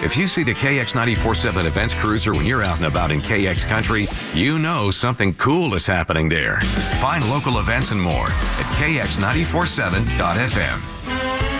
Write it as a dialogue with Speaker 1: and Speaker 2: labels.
Speaker 1: If you see the KX 94.7 events cruiser when you're out and about in KX country, you know something cool is happening there. Find local events and more at kx947.fm.